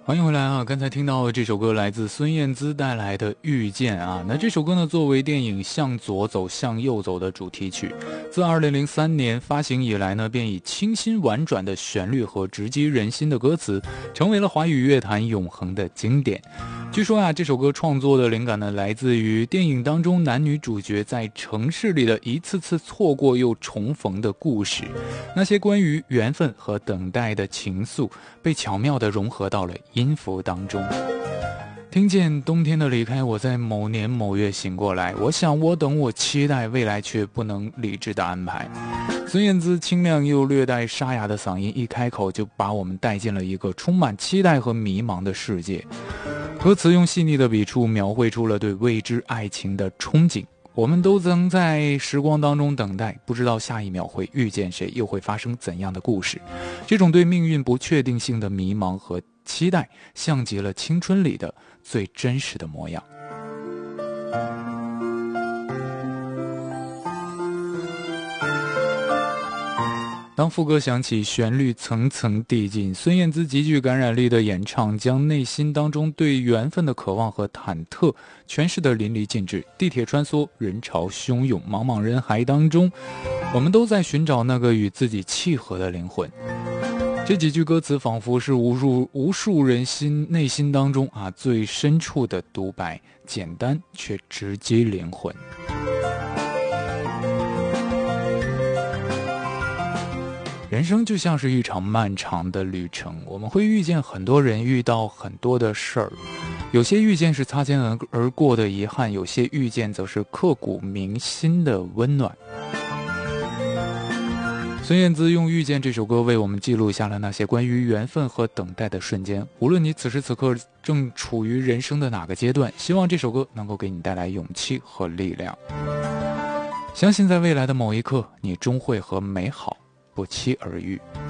欢迎回来啊！刚才听到这首歌来自孙燕姿带来的《遇见》啊，那这首歌呢，作为电影《向左走，向右走》的主题曲，自2003年发行以来呢，便以清新婉转的旋律和直击人心的歌词，成为了华语乐坛永恒的经典。据说啊，这首歌创作的灵感呢，来自于电影当中男女主角在城市里的一次次错过又重逢的故事，那些关于缘分和等待的情愫，被巧妙地融合到了音符当中。听见冬天的离开，我在某年某月醒过来，我想我等我期待，未来却不能理智的安排。孙燕姿清亮又略带沙哑的嗓音一开口，就把我们带进了一个充满期待和迷茫的世界。歌词用细腻的笔触描绘出了对未知爱情的憧憬，我们都曾在时光当中等待，不知道下一秒会遇见谁，又会发生怎样的故事。这种对命运不确定性的迷茫和期待，像极了青春里的最真实的模样。当副歌响起，旋律层层递进，孙燕姿极具感染力的演唱将内心当中对缘分的渴望和忐忑诠释得淋漓尽致。地铁穿梭，人潮汹涌，茫茫人海当中，我们都在寻找那个与自己契合的灵魂。这几句歌词仿佛是无数人内心当中最深处的独白，简单却直击灵魂。人生就像是一场漫长的旅程，我们会遇见很多人，遇到很多的事儿，有些遇见是擦肩而过的遗憾，有些遇见则是刻骨铭心的温暖。孙燕姿用《遇见》这首歌为我们记录下了那些关于缘分和等待的瞬间，无论你此时此刻正处于人生的哪个阶段，希望这首歌能够给你带来勇气和力量。相信在未来的某一刻，你终会和美好不期而遇。